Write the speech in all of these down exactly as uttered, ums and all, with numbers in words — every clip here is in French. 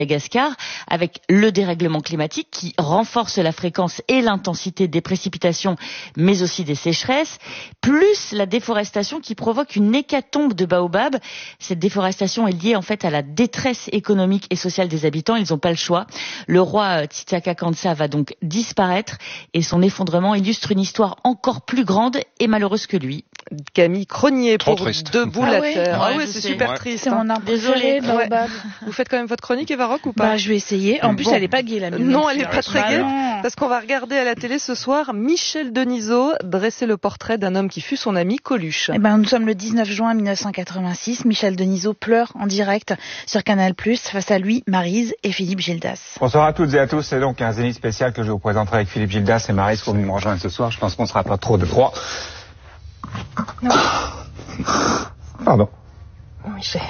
Madagascar, avec le dérèglement climatique qui renforce la fréquence et l'intensité des précipitations, mais aussi des sécheresses, plus la déforestation qui provoque une hécatombe de baobabs. Cette déforestation est liée en fait à la détresse économique et sociale des habitants. Ils n'ont pas le choix. Le roi Titicaca Kantsa va donc disparaître et son effondrement illustre une histoire encore plus grande et malheureuse que lui. Camille Cronier Trop pour triste. Debout Ah la oui. Terre. Ah Ouais, oui, je c'est sais. super Ouais. triste. C'est mon hein. arbre Désolée. préféré, Baobab. Vous faites quand même votre chronique, Eva Rock, ou pas? Bah, je vais essayer. En plus, Bon. elle est pas gaie, la mienne. Non, plus. elle est pas très Bah gaie. non. Parce qu'on va regarder à la télé ce soir Michel Denisot dresser le portrait d'un homme qui fut son ami Coluche. Eh ben, nous sommes le dix-neuf juin mille neuf cent quatre-vingt-six. Michel Denisot pleure en direct sur Canal plus. Face à lui, Maryse et Philippe Gildas. Bonsoir à toutes et à tous. C'est donc un Zénith spécial que je vous présenterai avec Philippe Gildas et Maryse pour venir me rejoindre ce soir. Je pense qu'on ne sera pas trop de trois. Non. Pardon. Michel.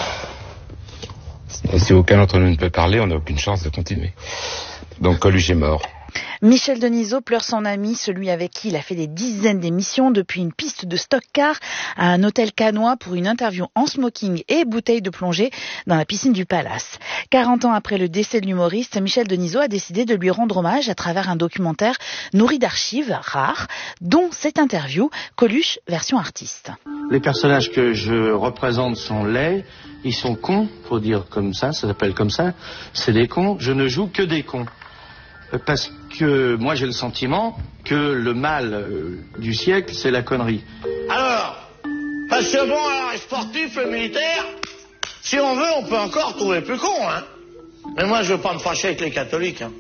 Si aucun d'entre nous ne peut parler, on n'a aucune chance de continuer. Donc Coluche est mort. Michel Denisot pleure son ami, celui avec qui il a fait des dizaines d'émissions, depuis une piste de stock-car à un hôtel cannois pour une interview en smoking et bouteille de plongée dans la piscine du Palace. quarante ans après le décès de l'humoriste, Michel Denisot a décidé de lui rendre hommage à travers un documentaire nourri d'archives rares, dont cette interview, Coluche version artiste. Les personnages que je représente sont laids, ils sont cons, faut dire comme ça, ça s'appelle comme ça, c'est des cons, je ne joue que des cons. Parce que moi j'ai le sentiment que le mal euh, du siècle, c'est la connerie. Alors, parce que bon, alors, les sportifs, le militaire, si on veut, on peut encore trouver plus con, hein. Mais moi, je veux pas me fâcher avec les catholiques, hein.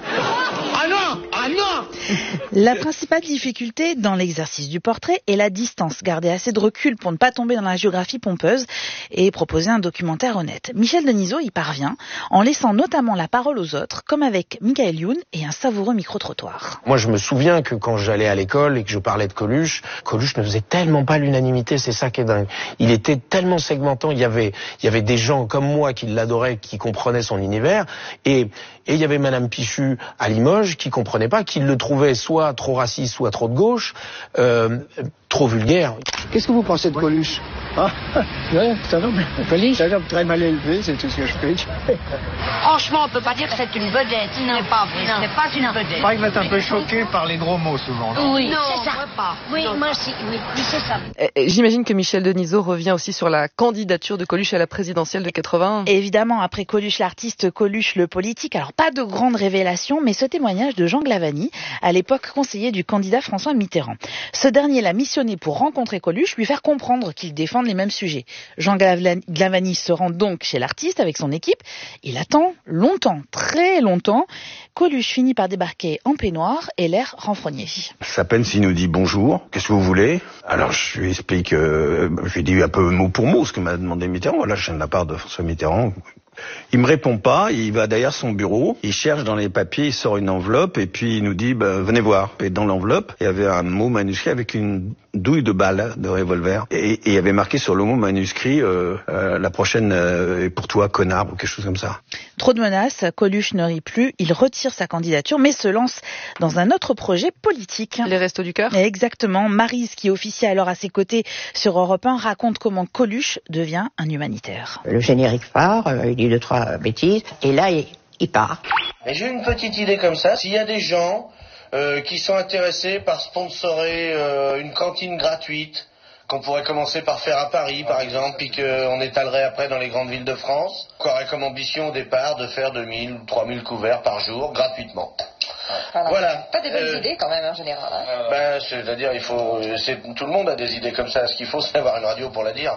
Ah non! Ah non! La principale difficulté dans l'exercice du portrait est la distance. Garder assez de recul pour ne pas tomber dans la géographie pompeuse et proposer un documentaire honnête. Michel Denisot y parvient en laissant notamment la parole aux autres, comme avec Michael Youn et un savoureux micro-trottoir. Moi, je me souviens que quand j'allais à l'école et que je parlais de Coluche, Coluche ne faisait tellement pas l'unanimité, c'est ça qui est dingue. Il était tellement segmentant, il y avait, il y avait des gens comme moi qui l'adoraient, qui comprenaient son univers, et, et il y avait Madame Pichu à Limoges qui comprenait pas, qui le trouvait soit trop raciste, soit trop de gauche, euh, trop vulgaire. Qu'est-ce que vous pensez de Coluche? Ah, ouais, c'est un homme, Coluche, c'est un homme très mal élevé, c'est tout ce que je peux dire. Franchement, on peut pas dire que c'est une vedette. Non, c'est pas vrai. C'est pas une vedette. Pas, il va être un peu choqué par les gros mots souvent. Non, Oui, non, c'est ça. Pas. Oui, non. Moi aussi, oui, oui c'est ça. Et j'imagine que Michel Denisot revient aussi sur la candidature de Coluche à la présidentielle de quatre-vingt-un. Évidemment, après Coluche l'artiste, Coluche le politique. Alors pas de grande révélation, mais ce témoignage de Jean Glavany, à l'époque conseiller du candidat François Mitterrand. Ce dernier l'a missionné pour rencontrer Coluche, lui faire comprendre qu'il défende les mêmes sujets. Jean Glavany se rend donc chez l'artiste avec son équipe. Il attend longtemps, très longtemps. Coluche finit par débarquer en peignoir et l'air renfrogné. À peine s'il nous dit bonjour, qu'est-ce que vous voulez? Alors je lui explique, euh, je lui dis un peu mot pour mot ce que m'a demandé Mitterrand. Voilà, je viens de la part de François Mitterrand. Il me répond pas, il va derrière son bureau, il cherche dans les papiers, il sort une enveloppe et puis il nous dit bah, venez voir. Et dans l'enveloppe, il y avait un mot manuscrit avec une douille de balle de revolver et, et il y avait marqué sur le mot manuscrit euh, euh, la prochaine euh, est pour toi connard ou quelque chose comme ça. Trop de menaces, Coluche ne rit plus, il retire sa candidature mais se lance dans un autre projet politique. Les Restos du Cœur. Exactement, Maryse qui officie alors à ses côtés sur Europe un raconte comment Coluche devient un humanitaire. Le générique phare, euh, il dit deux trois bêtises et là il, il part. Mais j'ai une petite idée comme ça. S'il y a des gens euh, qui sont intéressés par sponsorer euh, une cantine gratuite, qu'on pourrait commencer par faire à Paris, par exemple, puis qu'on étalerait après dans les grandes villes de France, qu'on aurait comme ambition au départ de faire deux mille ou trois mille couverts par jour, gratuitement. Voilà. Voilà. Pas des bonnes euh, idées quand même en général. Hein. Ben, c'est-à-dire, il faut, c'est, tout le monde a des idées comme ça. Ce qu'il faut, c'est avoir une radio pour la dire.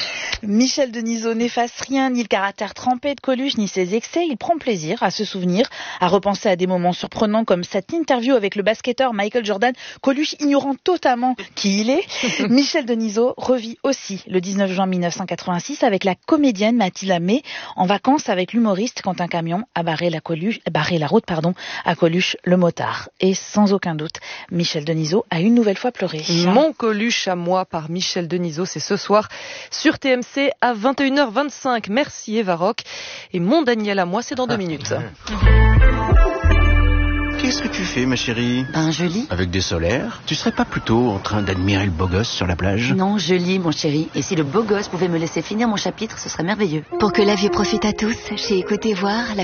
Michel Denisot n'efface rien, ni le caractère trempé de Coluche, ni ses excès. Il prend plaisir à se souvenir, à repenser à des moments surprenants comme cette interview avec le basketteur Michael Jordan, Coluche ignorant totalement qui il est. Michel Denisot revit aussi le dix-neuf juin mille neuf cent quatre-vingt-six avec la comédienne Mathilde Amé en vacances avec l'humoriste quand un camion a barré la, Coluche, barré la route pardon, à Coluche le motard. Et sans aucun doute, Michel Denisot a une nouvelle fois pleuré. Mon Coluche à moi par Michel Denisot, c'est ce soir sur T M C à vingt et une heures vingt-cinq. Merci Eva Rock. Et mon Daniel à moi, c'est dans deux minutes. Qu'est-ce que tu fais, ma chérie? Ben, je lis. Avec des solaires? Tu serais pas plutôt en train d'admirer le beau gosse sur la plage? Non, je lis, mon chéri. Et si le beau gosse pouvait me laisser finir mon chapitre, ce serait merveilleux. Pour que la vie profite à tous, j'ai écouté voir la